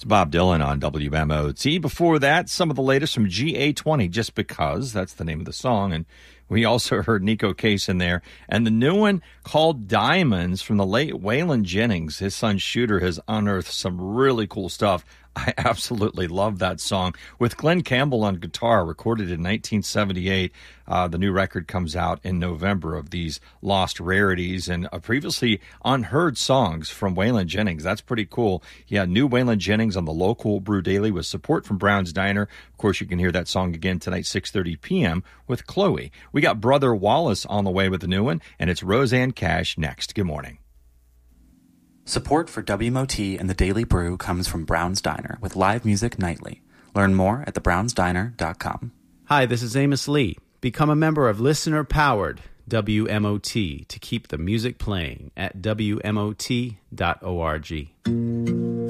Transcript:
Bob Dylan on WMOT. Before that, some of the latest from GA20, Just Because. That's the name of the song. And we also heard Nico Case in there. And the new one called Diamonds from the late Waylon Jennings. His son Shooter has unearthed some really cool stuff. I absolutely love that song. With Glenn Campbell on guitar, recorded in 1978. The new record comes out in November of these lost rarities and previously unheard songs from Waylon Jennings. That's pretty cool. Yeah, new Waylon Jennings on the local Brew Daily with support from Brown's Diner. Of course, you can hear that song again tonight, 6:30 p.m. with Chloe. We got Brother Wallace on the way with the new one, and it's Roseanne Cash next. Good morning. Support for WMOT and the Daily Brew comes from Brown's Diner with live music nightly. Learn more at thebrownsdiner.com. Hi, this is Amos Lee. Become a member of listener-powered WMOT to keep the music playing at WMOT.org.